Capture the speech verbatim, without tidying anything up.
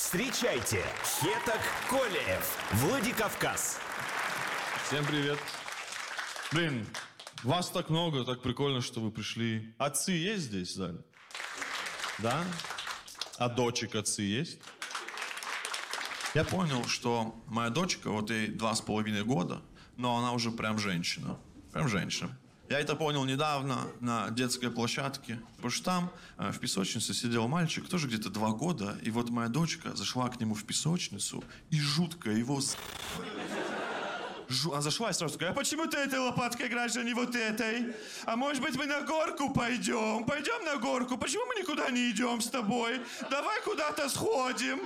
Встречайте, Хетак Колеев, Владикавказ. Всем привет. Блин, вас так много, так прикольно, что вы пришли. Отцы есть здесь в зале? Да? А дочек отцы есть? Я понял, что моя дочка, вот ей два с половиной года, но она уже прям женщина. Прям женщина. Я это понял недавно на детской площадке, потому что там э, в песочнице сидел мальчик, тоже где-то два года, и вот моя дочка зашла к нему в песочницу и жутко его с... Жу... Она зашла и сразу такая: а почему ты этой лопаткой играешь, а не вот этой? А может быть, мы на горку пойдем? Пойдем на горку? Почему мы никуда не идем с тобой? Давай куда-то сходим.